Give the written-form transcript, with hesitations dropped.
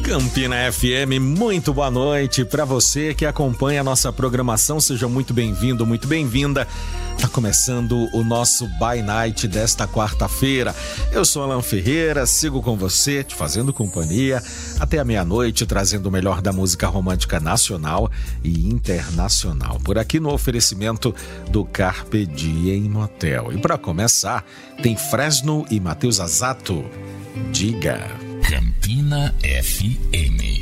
Campina FM, muito boa noite para você que acompanha a nossa programação. Seja muito bem-vindo, muito bem-vinda. Tá começando o nosso By Night desta quarta-feira. Eu sou Alan Ferreira, sigo com você, te fazendo companhia até a meia-noite, trazendo o melhor da música romântica nacional e internacional. Por aqui no oferecimento do Carpe Diem Motel. E para começar, tem Fresno e Matheus Azato. Diga. Campina FM.